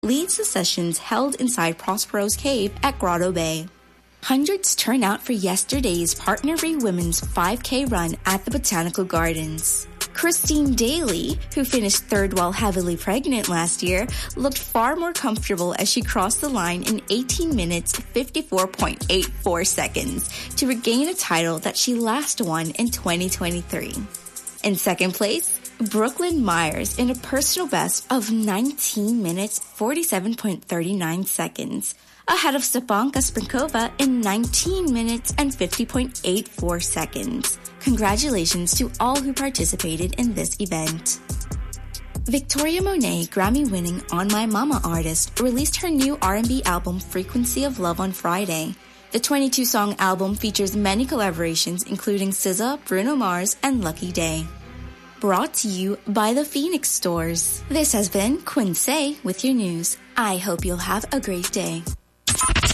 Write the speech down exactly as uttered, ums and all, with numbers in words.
leads the sessions held inside Prospero's Cave at Grotto Bay. Hundreds turn out for yesterday's Partner-Free Women's five K run at the Botanical Gardens. Christine Daly, who finished third while heavily pregnant last year, looked far more comfortable as she crossed the line in eighteen minutes, fifty-four point eight four seconds to regain a title that she last won in twenty twenty-three. In second place, Brooklyn Myers in a personal best of nineteen minutes, forty-seven point three nine seconds, ahead of Stepanka Spinkova in nineteen minutes and fifty point eight four seconds. Congratulations to all who participated in this event. Victoria Monet, Grammy-winning On My Mama artist, released her new R and B album Frequency of Love on Friday. The twenty-two song album features many collaborations including S Z A, Bruno Mars, and Lucky Daye. Brought to you by the Phoenix Stores. This has been Quincy with your news. I hope you'll have a great day.